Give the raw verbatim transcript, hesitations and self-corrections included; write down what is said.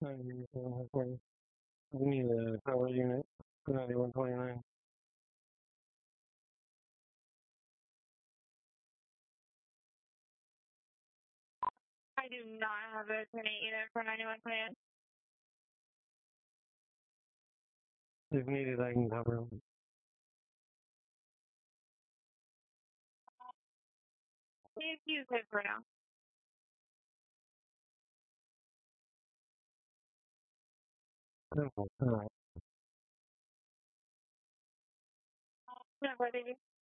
We need a power unit for ninety-one twenty-nine. I do not have a ten eight unit for ninety-one twenty-nine. If needed, I can cover them. Please use it for now. Simple. All right. No, but